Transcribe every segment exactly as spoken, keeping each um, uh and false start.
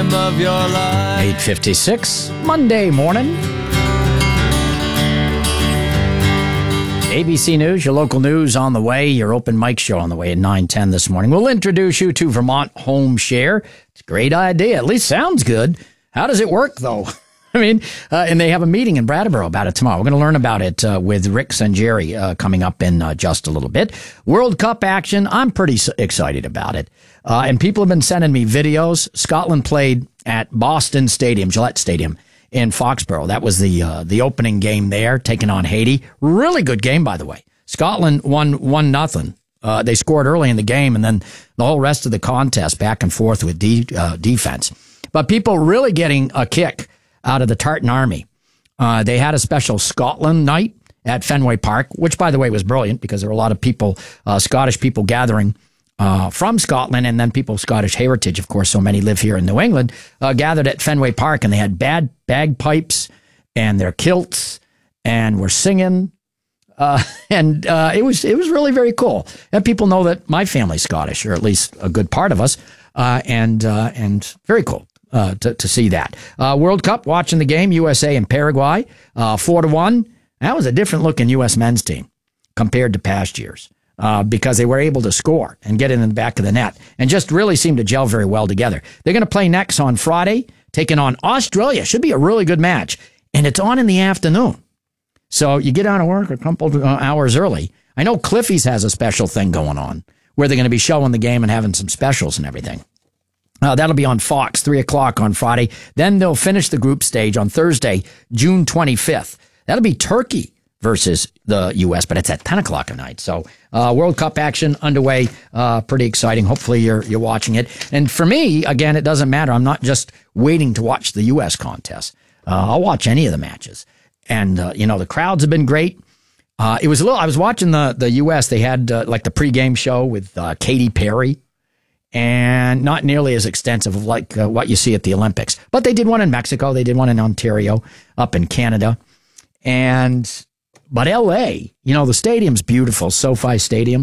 time of your life. eight fifty-six, Monday morning. A B C News, your local news on the way, your open mic show on the way at nine ten this morning. We'll introduce you to Vermont Home Share. It's a great idea. At least sounds good. How does it work, though? I mean, uh, and they have a meeting in Brattleboro about it tomorrow. We're going to learn about it uh, with Rick Sanjeri uh, coming up in uh, just a little bit. World Cup action. I'm pretty s- excited about it. Uh, and people have been sending me videos. Scotland played at Boston Stadium, Gillette Stadium in Foxborough. That was the uh, the opening game there, taking on Haiti. Really good game, by the way. Scotland won one nothing. Uh, they scored early in the game, and then the whole rest of the contest back and forth with de- uh, defense. But people really getting a kick out of the Tartan Army. Uh, they had a special Scotland night at Fenway Park, which, by the way, was brilliant because there were a lot of people, uh, Scottish people gathering uh, from Scotland, and then people of Scottish heritage, of course, so many live here in New England, uh, gathered at Fenway Park, and they had bad bagpipes and their kilts and were singing. Uh, and uh, it was it was really very cool. And people know that my family's Scottish, or at least a good part of us, uh, and uh, and very cool. Uh, to, to see that. Uh, World Cup, watching the game, U S A and Paraguay, uh, four to one. That was a different looking U S men's team compared to past years uh, because they were able to score and get in the back of the net and just really seemed to gel very well together. They're going to play next on Friday, taking on Australia. Should be a really good match. And it's on in the afternoon. So you get out of work a couple of hours early. I know Cliffy's has a special thing going on where they're going to be showing the game and having some specials and everything. Uh, that'll be on Fox, three o'clock on Friday. Then they'll finish the group stage on Thursday, June twenty-fifth. That'll be Turkey versus the U S, but it's at ten o'clock at night. So uh, World Cup action underway. Uh, pretty exciting. Hopefully you're you're watching it. And for me, again, it doesn't matter. I'm not just waiting to watch the U S contest. Uh, I'll watch any of the matches. And, uh, you know, the crowds have been great. Uh, it was a little, I was watching the, the U S. They had uh, like the pregame show with uh, Katy Perry. And not nearly as extensive like uh, what you see at the Olympics. But they did one in Mexico. They did one in Ontario, up in Canada. And, but L A, you know, the stadium's beautiful, SoFi Stadium.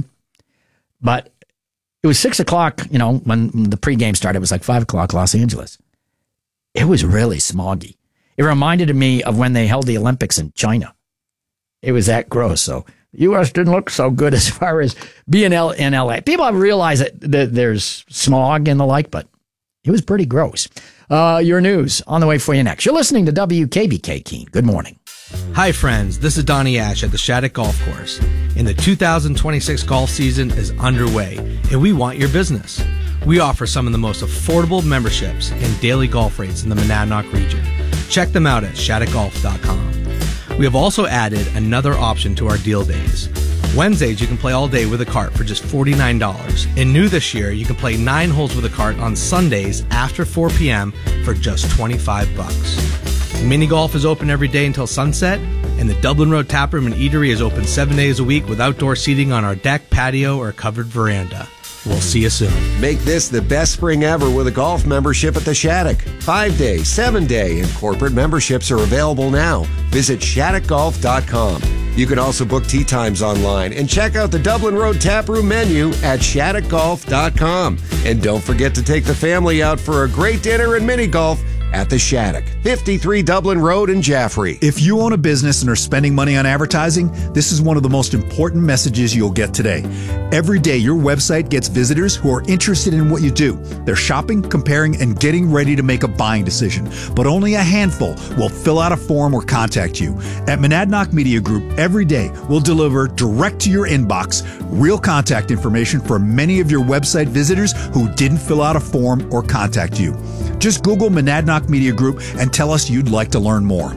But it was six o'clock, you know, when the pregame started. It was like five o'clock Los Angeles. It was really smoggy. It reminded me of when they held the Olympics in China. It was that gross, so U S didn't look so good as far as being in L A. People have realized that, that there's smog and the like, but it was pretty gross. Uh, your news on the way for you next. You're listening to W K B K Keene. Good morning. Hi, friends. This is Donnie Ash at the Shattuck Golf Course. And the two thousand twenty-six golf season is underway, and we want your business. We offer some of the most affordable memberships and daily golf rates in the Monadnock region. Check them out at shattuck golf dot com. We have also added another option to our deal days. Wednesdays, you can play all day with a cart for just forty-nine dollars. And new this year, you can play nine holes with a cart on Sundays after four p.m. for just twenty-five bucks. Mini golf is open every day until sunset, and the Dublin Road Taproom and Eatery is open seven days a week with outdoor seating on our deck, patio, or covered veranda. We'll see you soon. Make this the best spring ever with a golf membership at the Shattuck. Five-day, seven-day, and corporate memberships are available now. Visit shattuck golf dot com. You can also book tee times online and check out the Dublin Road Taproom menu at shattuck golf dot com. And don't forget to take the family out for a great dinner and mini golf at the Shattuck, fifty-three Dublin Road in Jaffrey. If you own a business and are spending money on advertising, this is one of the most important messages you'll get today. Every day, your website gets visitors who are interested in what you do. They're shopping, comparing, and getting ready to make a buying decision. But only a handful will fill out a form or contact you. At Monadnock Media Group, every day we'll deliver direct to your inbox real contact information for many of your website visitors who didn't fill out a form or contact you. Just Google Monadnock Media Group and tell us you'd like to learn more.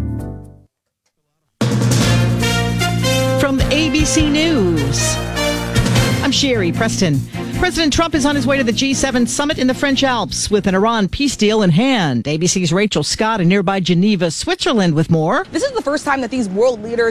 From A B C News, I'm Sherry Preston. President Trump is on his way to the G seven summit in the French Alps with an Iran peace deal in hand. A B C's Rachel Scott in nearby Geneva, Switzerland with more. This is the first time that these world leaders